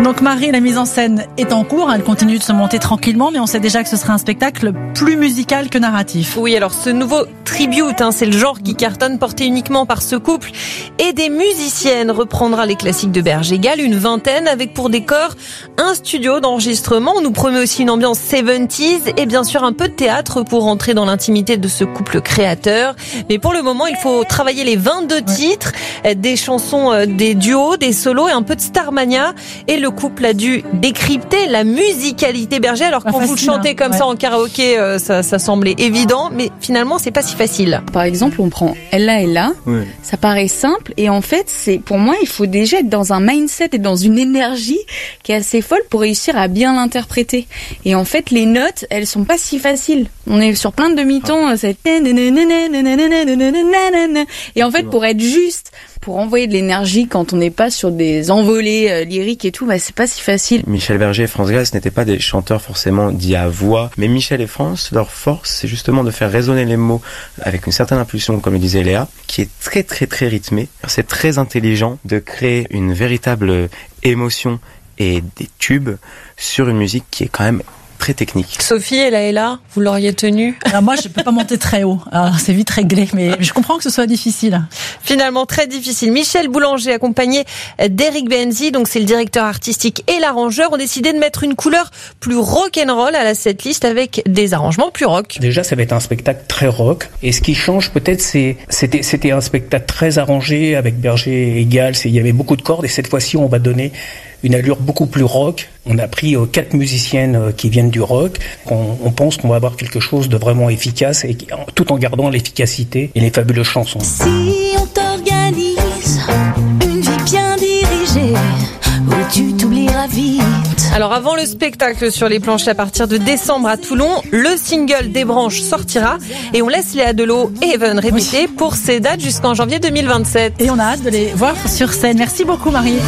Donc Marie, la mise en scène est en cours, elle continue de se monter tranquillement, mais on sait déjà que ce sera un spectacle plus musical que narratif. Oui, alors ce nouveau tribute, c'est le genre qui cartonne, porté uniquement par ce couple et des musiciennes, reprendra les classiques de Berger-Gall, une vingtaine, avec pour décor un studio d'enregistrement. On nous promet aussi une ambiance 70s et bien sûr un peu de théâtre pour entrer dans l'intimité de ce couple créateur. Mais pour le moment, il faut travailler les 22 titres, des chansons, des duos, des solos et un peu de Starmania. Et le couple a dû décrypter la musicalité Berger. Alors quand vous le chantez comme ça en karaoké, ça semblait évident, mais finalement c'est pas si facile. Par exemple, on prend Ella, ça paraît simple et en fait, pour moi, il faut déjà être dans un mindset et dans une énergie qui est assez folle pour réussir à bien l'interpréter. Et en fait, les notes, elles sont pas si faciles. On est sur plein de demi-tons, c'est et en fait, pour être juste, pour envoyer de l'énergie quand on n'est pas sur des envolées lyriques et tout, c'est pas si facile. Michel Berger et France Gall, ce n'étaient pas des chanteurs forcément dits à voix, mais Michel et France, leur force, c'est justement de faire résonner les mots avec une certaine impulsion, comme le disait Léa, qui est très très très rythmée. C'est très intelligent de créer une véritable émotion et des tubes sur une musique qui est quand même très technique. Sophie, elle est là, vous l'auriez tenue? Alors moi, je peux pas monter très haut. Alors, c'est vite réglé, mais je comprends que ce soit difficile. Finalement, très difficile. Michel Boulanger, accompagné d'Eric Benzi, donc c'est le directeur artistique et l'arrangeur, ont décidé de mettre une couleur plus rock'n'roll à la setlist avec des arrangements plus rock. Déjà, ça va être un spectacle très rock. Et ce qui change peut-être, c'était un spectacle très arrangé avec Berger et Gall. Il y avait beaucoup de cordes et cette fois-ci, on va donner une allure beaucoup plus rock. On a pris 4 musiciennes qui viennent du rock. On pense qu'on va avoir quelque chose de vraiment efficace et tout en gardant l'efficacité et les fabuleuses chansons. Si on t'organise une vie bien dirigée, où tu t'oublieras vite. Alors avant le spectacle sur les planches à partir de décembre à Toulon, le single des branches sortira et on laisse Léa Delot et Even répéter pour ces dates jusqu'en janvier 2027. Et on a hâte de les voir sur scène. Merci beaucoup Marie.